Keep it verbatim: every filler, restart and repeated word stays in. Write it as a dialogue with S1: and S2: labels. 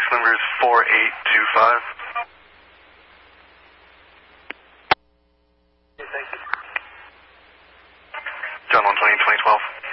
S1: number is four eight two five. John one twenty, twenty twelve.